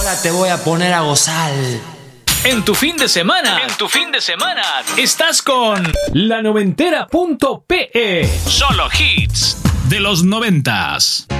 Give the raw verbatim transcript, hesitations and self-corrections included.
Ahora te voy a poner a gozar. En tu fin de semana, en tu fin de semana, estás con la noventera punto pe. Solo hits de los noventas.